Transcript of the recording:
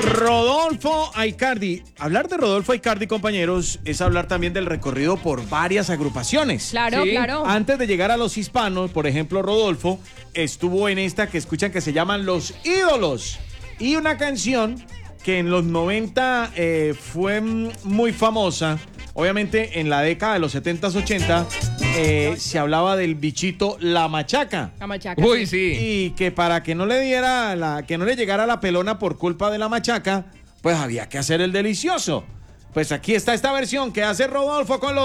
Rodolfo Aicardi. Hablar de Rodolfo Aicardi, compañeros, es hablar también del recorrido por varias agrupaciones. Claro, Sí. claro. Antes de llegar a los hispanos, por ejemplo, Rodolfo estuvo en esta que escuchan que se llaman Los Ídolos. Y una canción que en los 90 fue muy famosa. Obviamente en la década de los 70s, 80 se hablaba del bichito La Machaca. La machaca. Uy, sí. Y que para que no le que no le llegara la pelona por culpa de la machaca, pues había que hacer el delicioso. Pues aquí está esta versión que hace Rodolfo con los